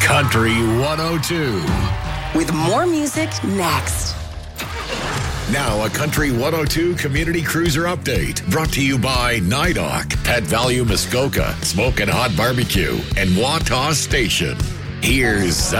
Country 102. With more music next. Now a Country 102 Community Cruiser update brought to you by NIDOC, Pet Value Muskoka, Smokin' Hot Barbecue, and Wataw Station. Here's